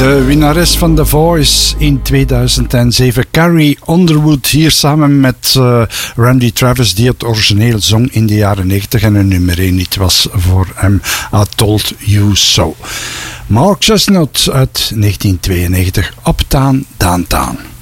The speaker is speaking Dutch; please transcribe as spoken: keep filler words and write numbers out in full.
De winnares van The Voice in tweeduizend zeven, Carrie Underwood, hier samen met uh, Randy Travis, die het origineel zong in de jaren negentig en een nummer één hit was voor hem, I Told You So. Mark Chestnut uit negentien tweeënnegentig, Uptown, Downtown.